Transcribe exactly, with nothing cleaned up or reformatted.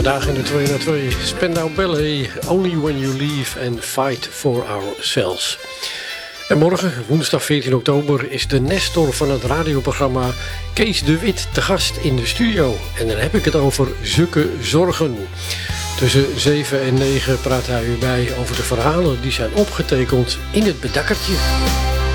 Vandaag in de twee na twee Spandau Ballet, Only When You Leave and Fight for Ourselves. En morgen, woensdag veertien oktober, is de Nestor van het radioprogramma Kees de Wit te gast in de studio. En dan heb ik het over Zulke Zorgen. Tussen zeven en negen praat hij u bij over de verhalen die zijn opgetekend in het bedakkertje.